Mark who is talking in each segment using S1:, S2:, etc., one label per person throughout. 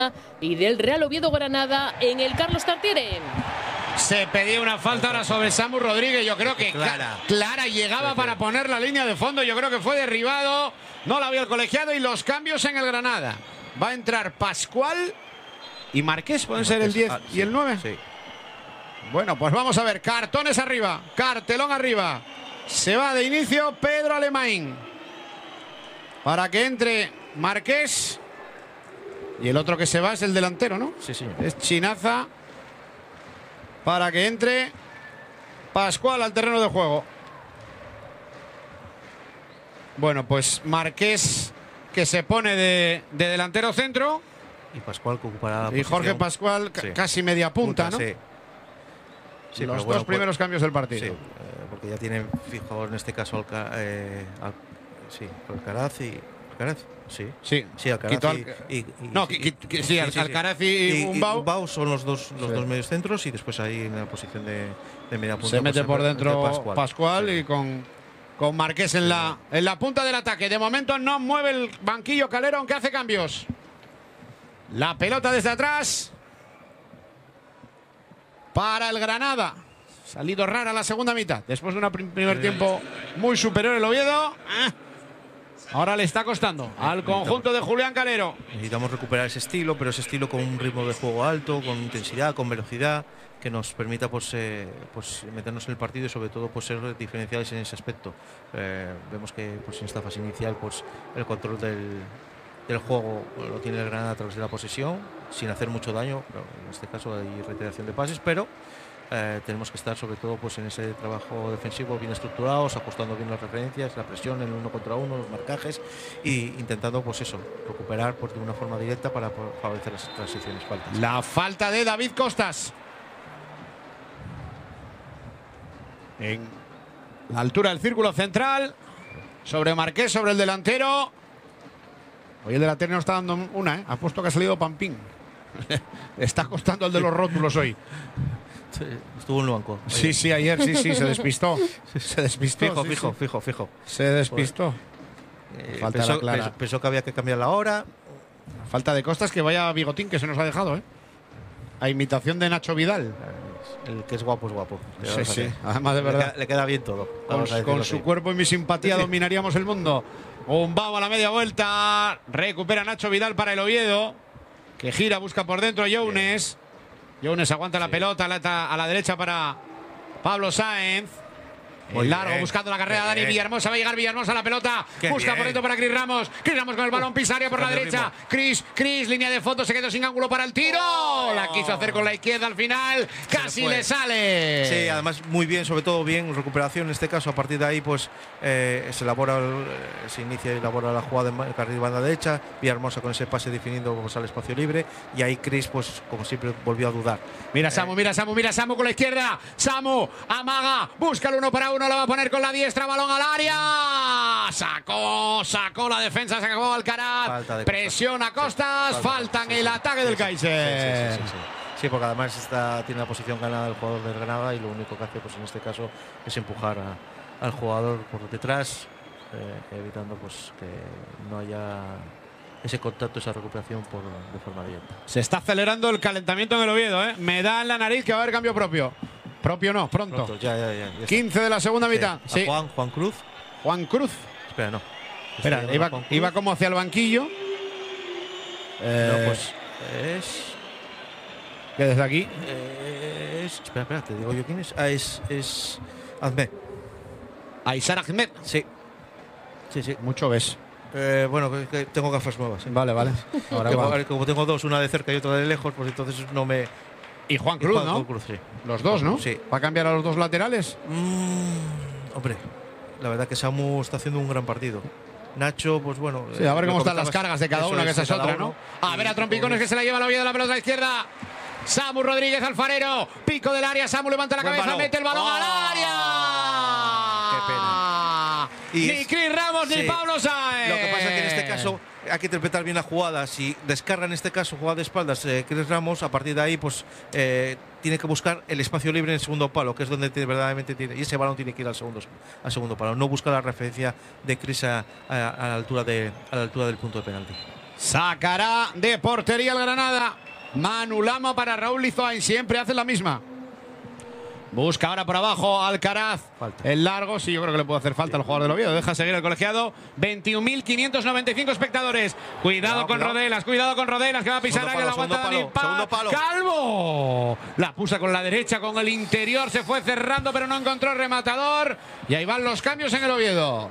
S1: y del Real Oviedo Granada en el Carlos Tartiere.
S2: Se pedía una falta ahora sobre Samu Rodríguez. Yo creo que Clara llegaba para poner la línea de fondo. Yo creo que fue derribado. No la vio el colegiado. Y los cambios en el Granada. Va a entrar Pascual y Marqués. ¿Pueden ser el 10 y el 9?
S3: Sí.
S2: Bueno, pues vamos a ver. Cartones arriba. Cartelón arriba. Se va de inicio Pedro Alemán. Para que entre Marqués. Y el otro que se va es el delantero, ¿no?
S3: Sí, señor.
S2: Es Chinaza. Para que entre Pascual al terreno de juego. Bueno, pues Marqués, que se pone de delantero centro.
S3: Y Pascual, que ocupará la
S2: posición. Y Jorge Pascual, sí, casi media punta, ¿no?
S3: Sí. Sí,
S2: los dos primeros cambios del partido.
S3: Sí, porque ya tienen fijo en este caso Alcaraz y... ¿Alcaraz? Sí, Alcaraz
S2: Alcaraz y Umbau.
S3: Umbau son los dos medios centros y después ahí en la posición de media punta.
S2: Se mete por dentro Pascual sí. Y con Marqués en la punta del ataque. De momento no mueve el banquillo Calero, aunque hace cambios. La pelota desde atrás para el Granada. Salido rara la segunda mitad. Después de un primer tiempo muy superior el Oviedo. Ahora le está costando al conjunto de Julián Calero.
S3: Necesitamos recuperar ese estilo, pero ese estilo con un ritmo de juego alto, con intensidad, con velocidad, que nos permita pues meternos en el partido y sobre todo pues ser diferenciales en ese aspecto. Vemos que pues en esta fase inicial pues el control del juego lo tiene el Granada a través de la posesión, sin hacer mucho daño. En este caso hay reiteración de pases, pero tenemos que estar sobre todo pues en ese trabajo defensivo bien estructurados, ajustando bien las referencias, la presión en el 1 contra 1, los marcajes y intentando pues eso, recuperar pues de una forma directa para favorecer las transiciones faltas.
S2: La falta de David Costas en la altura del círculo central sobre Marqués, sobre el delantero. Hoy el delantero no está dando una, Ha puesto que ha salido Pampín. Le está costando el de los rótulos hoy.
S3: Sí, estuvo en el banco.
S2: Sí, ayer sí, se despistó. Se despistó.
S3: Fijo.
S2: Se despistó.
S3: Pensó que había que cambiar la hora.
S2: Falta de Costas, que vaya bigotín que se nos ha dejado, A imitación de Nacho Vidal.
S3: El que es guapo es guapo.
S2: Sí. Además, de verdad.
S3: Le queda bien todo.
S2: Con su cuerpo y mi simpatía dominaríamos el mundo. Umbau a la media vuelta. Recupera Nacho Vidal para el Oviedo. Que gira, busca por dentro Younes. Younes aguanta la pelota a la derecha para Pablo Sáenz. Muy largo, buscando la carrera Dani Villahermosa. Va a llegar Villahermosa a la pelota. Busca por dentro para Cris Ramos. Cris Ramos con el balón, Pisaria por la derecha. Cris, línea de fondo, se quedó sin ángulo para el tiro. La quiso hacer con la izquierda al final. Casi le sale.
S3: Sí, además muy bien, sobre todo bien, recuperación en este caso. A partir de ahí, pues se inicia y elabora la jugada de carril banda derecha. Villahermosa con ese pase definiendo pues, al espacio libre. Y ahí Cris, pues como siempre, volvió a dudar.
S2: Mira Samu con la izquierda. Samu amaga, busca el 1 para 1. La va a poner con la diestra, balón al área. Sacó la defensa, se acabó Alcaraz. Presión a Costas, falta en el ataque del Kaiser.
S3: Sí, porque además tiene la posición ganada el jugador del Granada y lo único que hace pues en este caso es empujar al jugador por detrás, evitando pues que no haya ese contacto, esa recuperación de forma directa.
S2: Se está acelerando el calentamiento en el Oviedo, Me da en la nariz que va a haber cambio propio. Propio no, pronto.
S3: Ya
S2: 15 de la segunda mitad. Sí.
S3: Juan Cruz.
S2: Espera,
S3: no.
S2: Espera, iba como hacia el banquillo.
S3: No, pues es...
S2: ¿Qué desde aquí?
S3: Espera, te digo yo quién es. Es Ahmed.
S2: Aysar Ahmed.
S3: Sí.
S2: Mucho ves.
S3: Bueno, que tengo gafas nuevas.
S2: Vale. Ahora
S3: como tengo dos, una de cerca y otra de lejos, pues entonces no me...
S2: Y Juan Cruz, ¿no?
S3: Juan Cruz, sí.
S2: Los dos, ¿no?
S3: Sí.
S2: ¿Va a cambiar a los dos laterales?
S3: Hombre, la verdad que Samu está haciendo un gran partido. Nacho, pues bueno.
S2: Sí, a ver cómo están las cargas de cada uno, que esa es otra, ¿no? A ver a trompicones que se la lleva el Oviedo de la pelota a la izquierda. Samu Rodríguez Alfarero, pico del área, Samu levanta la cabeza, mete el balón al área.
S3: Qué pena.
S2: Ni Cris Ramos ni Pablo Sáenz.
S3: Lo que pasa es que en este caso hay que interpretar bien la jugada. Si descarga en este caso jugada de espaldas Cris Ramos, a partir de ahí pues tiene que buscar el espacio libre en el segundo palo, que es donde verdaderamente tiene, y ese balón tiene que ir al segundo palo. No busca la referencia de Cris a la altura del punto de penalti.
S2: Sacará de portería el Granada. Manu Lama para Raúl Lizoain. Siempre hace la misma. Busca ahora por abajo Alcaraz.
S3: Falta.
S2: El largo, sí, yo creo que le puede hacer falta al jugador del Oviedo. Deja seguir el colegiado. 21.595 espectadores. Cuidado con Rodelas, que va a pisar área. La aguanta Dani Paz. ¡Calvo! La puso con la derecha, con el interior. Se fue cerrando, pero no encontró rematador. Y ahí van los cambios en el Oviedo.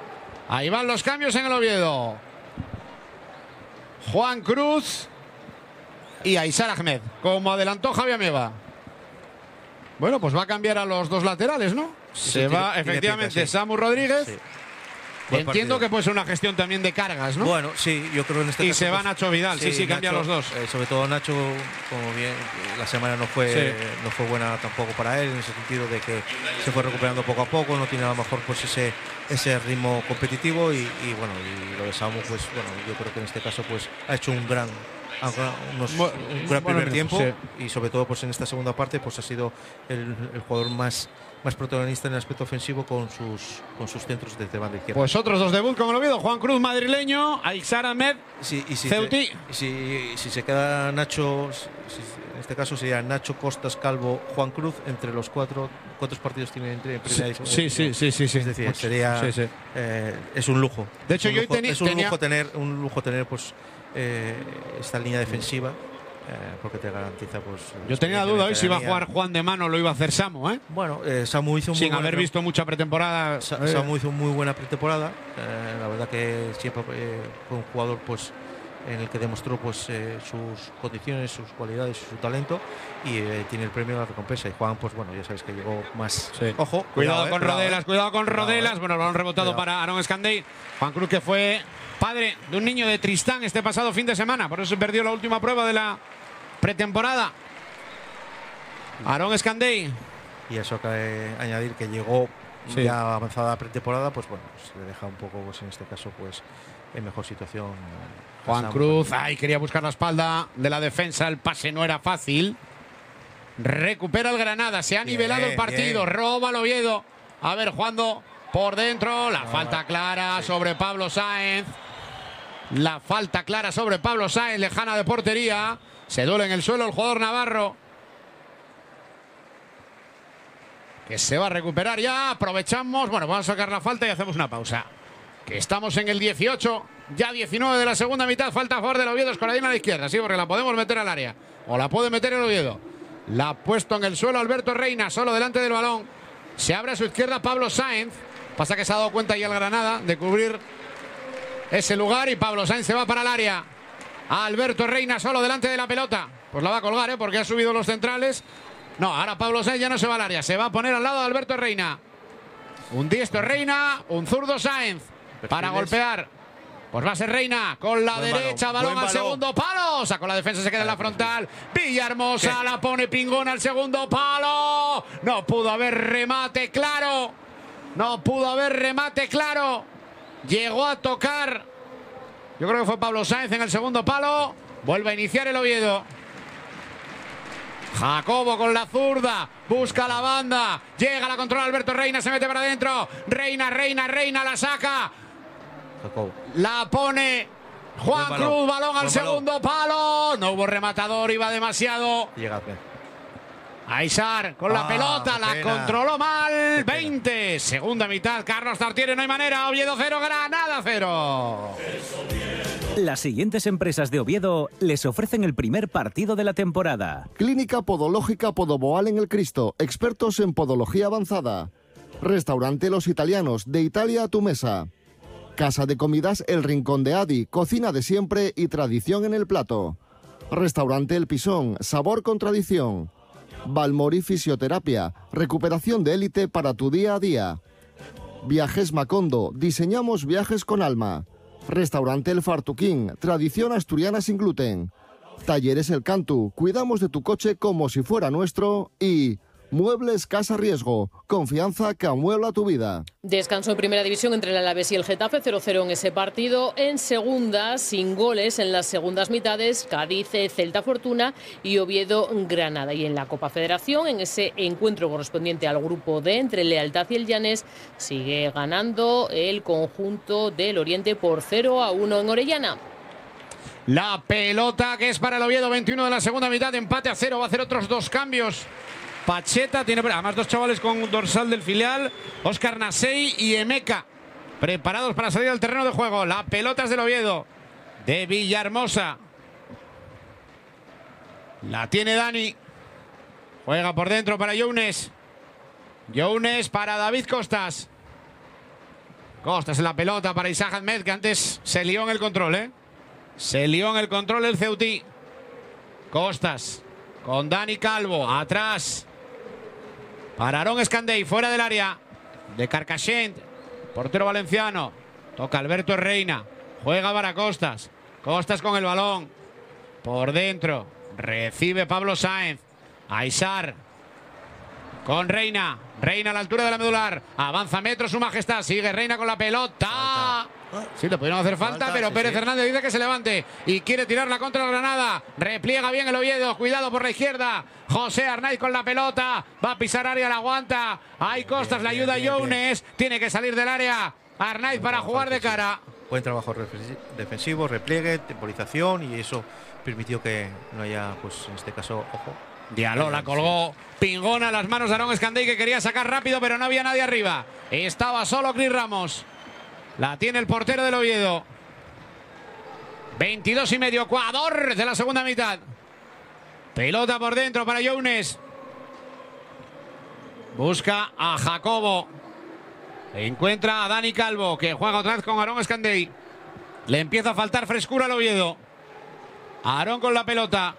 S2: Juan Cruz y Aysar Ahmed, como adelantó Javi Ameba. Bueno, pues va a cambiar a los dos laterales, ¿no? Se va, efectivamente,
S3: pinta, sí.
S2: Samu Rodríguez.
S3: Sí.
S2: Entiendo que puede ser una gestión también de cargas, ¿no?
S3: Bueno, sí, yo creo en este caso.
S2: Y se va Nacho Vidal, sí, cambia
S3: Nacho,
S2: los dos.
S3: Sobre todo Nacho, como bien, la semana no fue buena tampoco para él, en ese sentido de que se fue recuperando poco a poco, no tiene a lo mejor pues ese ritmo competitivo y bueno, y lo de Samu, pues bueno, yo creo que en este caso pues ha hecho un gran primer tiempo, sí. Y sobre todo pues en esta segunda parte pues ha sido el jugador más protagonista en el aspecto ofensivo con sus centros desde banda izquierda.
S2: Pues otros dos debut como lo visto, Juan Cruz madrileño, Aysar Ahmed, Ceutí.
S3: Si se queda Nacho, en este caso sería Nacho, Costas, Calvo, Juan Cruz, entre los cuatro. ¿Cuántos partidos tiene entre primera y segunda?
S2: Sí.
S3: Es decir, sería es un lujo.
S2: De hecho,
S3: es un lujo tener pues esta línea defensiva. Porque te garantiza pues.
S2: Yo tenía duda hoy si iba a jugar Juan de mano o lo iba a hacer Samu, ¿eh?
S3: Bueno, Samu hizo
S2: sin haber visto mucha pretemporada.
S3: Samu hizo muy buena pretemporada. La verdad que siempre fue un jugador pues en el que demostró pues sus condiciones, sus cualidades, su talento y tiene el premio de la recompensa. Y Juan, pues bueno, ya sabes que llegó más.
S2: Sí.
S3: Ojo,
S2: cuidado con Rodelas. Bueno, el balón rebotado para Aaron Escandey. Juan Cruz, que fue padre de un niño de Tristán este pasado fin de semana, por eso se perdió la última prueba de la pretemporada. Aaron Escandey.
S3: Y eso cabe añadir que llegó ya avanzada pretemporada, pues bueno, se le deja un poco, pues en este caso, pues en mejor situación.
S2: Juan Cruz, quería buscar la espalda de la defensa, el pase no era fácil. Recupera el Granada, se ha nivelado el partido, roba el Oviedo. A ver, jugando por dentro, la falta clara sobre Pablo Sáenz. Lejana de portería. Se duele en el suelo el jugador navarro, que se va a recuperar ya. Aprovechamos, bueno, vamos a sacar la falta y hacemos una pausa. Que estamos en el 18, ya 19 de la segunda mitad. Falta a favor del Oviedo, Escoradín a la izquierda. Sí, porque la podemos meter al área. O la puede meter el Oviedo. La ha puesto en el suelo Alberto Reina, solo delante del balón. Se abre a su izquierda Pablo Sáenz. Pasa que se ha dado cuenta ya el Granada de cubrir ese lugar y Pablo Sáenz se va para el área. Alberto Reina solo delante de la pelota. Pues la va a colgar, porque ha subido los centrales. No, ahora Pablo Sáenz ya no se va al área. Se va a poner al lado de Alberto Reina. Un diestro Reina, un zurdo Sáenz. Para golpear. Pues va a ser Reina con la derecha. Balón al segundo palo. Sacó la defensa, se queda en la frontal. Villahermosa la pone Pingón al segundo palo. No pudo haber remate claro. Llegó a tocar. Yo creo que fue Pablo Sáenz en el segundo palo. Vuelve a iniciar el Oviedo. Jacobo con la zurda. Busca la banda. Llega, la controla Alberto Reina. Se mete para adentro. Reina la saca.
S3: Jacobo.
S2: La pone Juan Cruz. Balón al segundo palo. No hubo rematador. Iba demasiado.
S3: Llega.
S2: Aysar con la pelota, la controló mal. 20, segunda mitad, Carlos Tartiere, no hay manera. Oviedo 0, Granada 0.
S4: Las siguientes empresas de Oviedo les ofrecen el primer partido de la temporada.
S5: Clínica Podológica Podoboal en el Cristo, expertos en podología avanzada. Restaurante Los Italianos, de Italia a tu mesa. Casa de comidas El Rincón de Adi, cocina de siempre y tradición en el plato. Restaurante El Pisón, sabor con tradición. Balmori Fisioterapia, recuperación de élite para tu día a día. Viajes Macondo, diseñamos viajes con alma. Restaurante El Fartuquín, tradición asturiana sin gluten. Talleres El Cantu, cuidamos de tu coche como si fuera nuestro. Y Muebles Casa Riesgo, confianza que amuebla tu vida.
S1: Descanso en primera división entre el Alavés y el Getafe, 0-0 en ese partido. En segunda, sin goles en las segundas mitades, Cádiz, Celta Fortuna y Oviedo Granada. Y en la Copa Federación, en ese encuentro correspondiente al grupo D entre Lealtad y el Llanés, sigue ganando el conjunto del Oriente por 0-1 en Orellana.
S2: La pelota que es para el Oviedo, 21 de la segunda mitad, empate a 0. Va a hacer otros 2 cambios. Pacheta tiene además 2 chavales con dorsal del filial, Óscar Nasei y Emeka, preparados para salir al terreno de juego. La pelota es del Oviedo, de Villahermosa. La tiene Dani. Juega por dentro para Younes. Younes para David Costas. Costas en la pelota para Isaac Ahmed, que antes se lió en el control, Se lió en el control el Ceutí. Costas con Dani Calvo. Atrás para Aarón Escandey, fuera del área de Carcaixent. Portero valenciano. Toca Alberto Reina. Juega para Costas. Costas con el balón. Por dentro. Recibe Pablo Sáenz. Aisar. Con Reina. Reina a la altura de la medular. Avanza metro su majestad. Sigue Reina con la pelota. Sí, le pudieron hacer falta, pero sí, Pérez Hernández dice que se levante y quiere tirarla contra la Granada. Repliega bien el Oviedo. Cuidado por la izquierda. José Arnaiz con la pelota. Va a pisar área, la aguanta. Hay Costas, la ayuda a Younes. Tiene que salir del área Arnaiz para jugar de cara.
S3: Buen trabajo defensivo, repliegue, temporización, y eso permitió que no haya, pues en este caso, ojo.
S2: Diallo la colgó. Pingona a las manos de Aarón Escandey, que quería sacar rápido, pero no había nadie arriba. Estaba solo Cris Ramos. La tiene el portero del Oviedo. 22,5, Ecuador de la segunda mitad. Pelota por dentro para Younes. Busca a Jacobo. Encuentra a Dani Calvo, que juega otra vez con Aarón Escandey. Le empieza a faltar frescura al Oviedo. Aarón con la pelota.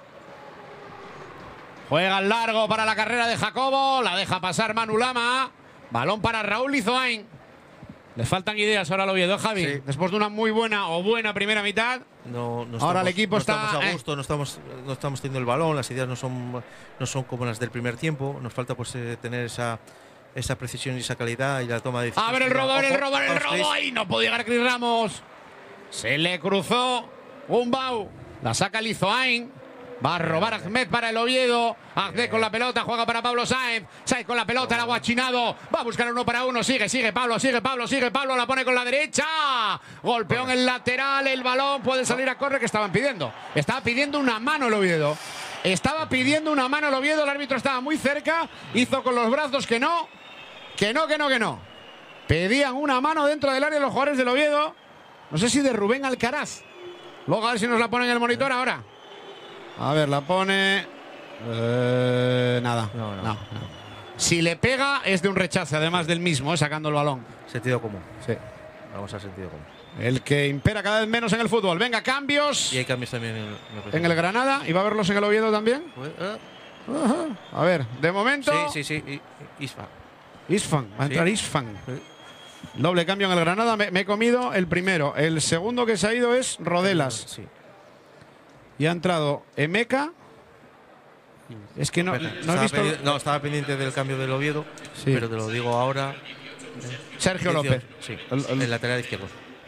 S2: Juega al largo para la carrera de Jacobo. La deja pasar Manu Lama. Balón para Raúl Lizoain. Le faltan ideas ahora al Oviedo, Javi. Sí. Después de una muy buena primera mitad. Ahora el equipo
S3: estamos a gusto, no estamos teniendo el balón. Las ideas no son como las del primer tiempo. Nos falta pues tener esa precisión y esa calidad y la toma de decisiones.
S2: A ver el robo. Ahí no puede llegar Cris Ramos. Se le cruzó un Bau. La saca Lizoain. Va a robar Ahmed para el Oviedo. Ahmed con la pelota, juega para Pablo Sáenz. Sáenz con la pelota, el aguachinado. Va a buscar 1 para 1. Sigue Pablo. La pone con la derecha. Golpeó en el lateral. El balón puede salir a córner, que estaban pidiendo. Estaba pidiendo una mano el Oviedo. El árbitro estaba muy cerca. Hizo con los brazos que no. Pedían una mano dentro del área los jugadores del Oviedo. No sé si de Rubén Alcaraz. Luego a ver si nos la ponen en el monitor ahora. A ver, la pone. Nada. No. Si le pega es de un rechace, además del mismo, sacando el balón.
S3: Sentido común.
S2: Sí.
S3: Vamos al sentido común.
S2: El que impera cada vez menos en el fútbol. Venga, cambios.
S3: Y hay cambios también
S2: en el Granada. ¿Y va a verlos en el Oviedo también? A ver, de momento.
S3: Sí.
S2: Isfan. Va a entrar Isfan. Sí. Doble cambio en el Granada. Me he comido el primero. El segundo que se ha ido es Rodelas.
S3: Sí.
S2: Y ha entrado Emeka. Es que no he visto.
S3: Estaba pendiente del cambio del Oviedo, sí, pero te lo digo ahora.
S2: Sergio López.
S3: Sí, el lateral izquierdo.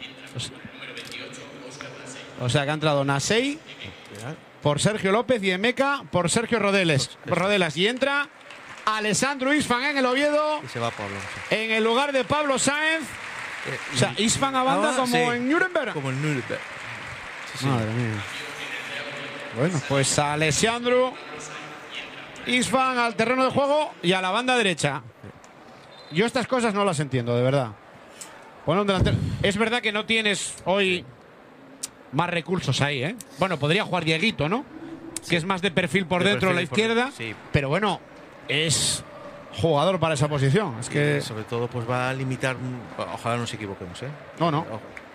S2: O sea que ha entrado Nasei por Sergio López y Emeka por Sergio Rodelas. Y entra Alessandro Isfan en el Oviedo.
S3: Y se va Pablo.
S2: En el lugar de Pablo Sáenz. O sea, Isfan avanza como en Nuremberg.
S3: Como en Nuremberg.
S2: Sí. Madre mía. Bueno, pues a Alessandro Isfan al terreno de juego y a la banda derecha. Yo estas cosas no las entiendo, de verdad. Bueno, un delantero. Es verdad que no tienes hoy más recursos ahí, ¿eh? Bueno, podría jugar Dieguito, ¿no? Sí. Que es más de perfil por dentro a la izquierda. Sí. Pero bueno, es jugador para esa posición. Es que
S3: sobre todo pues va a limitar. Ojalá no nos equivoquemos, ¿eh?
S2: No.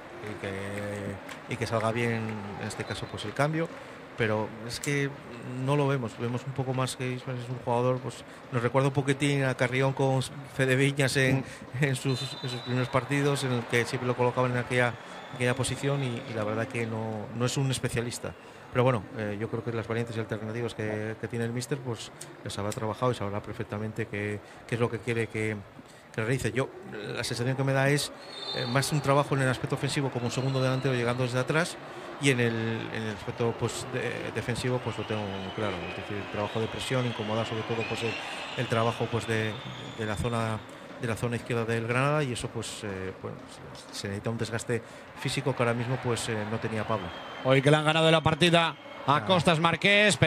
S3: Y que salga bien en este caso pues el cambio. Pero es que no lo vemos un poco más que Isfan es un jugador, pues nos recuerda un poquitín a Carrión con Fede Viñas en sus primeros partidos, en el que siempre lo colocaban en aquella posición y la verdad que no es un especialista. Pero bueno, yo creo que las variantes y alternativas que tiene el míster, pues les habrá trabajado y sabrá perfectamente qué es lo que quiere que realice. Yo, la sensación que me da es más un trabajo en el aspecto ofensivo como un segundo delantero llegando desde atrás. Y en el aspecto pues, defensivo pues lo tengo claro, es decir, el trabajo de presión, incomodar sobre todo pues el trabajo pues de la zona de la zona izquierda del Granada, y eso pues bueno, se necesita un desgaste físico que ahora mismo pues no tenía Pablo.
S2: Hoy que le han ganado la partida a Costas Marqués.